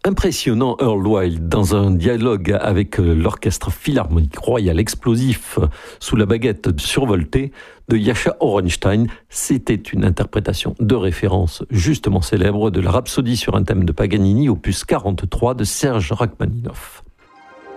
Impressionnant Earl Wild dans un dialogue avec l'orchestre philharmonique royal explosif sous la baguette survoltée de Yasha Orenstein. C'était une interprétation de référence justement célèbre de la Rhapsodie sur un thème de Paganini, opus 43 de Serge Rachmaninoff.